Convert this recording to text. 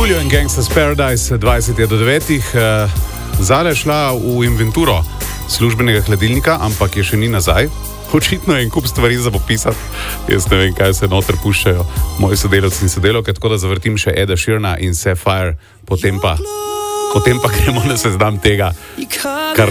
Coolio in Gangsta's Paradise, 20 do 9. Zala je šla v inventuro službenega hladilnika, ampak je še ni nazaj. Očitno je en kup stvari za popisati. Jaz ne vem, kaj se noter puščajo moji sodelavci in sodelavke, tako da zavrtim še Eda Sheerana in Sapphire, potem pa gremo na seznam tega, kar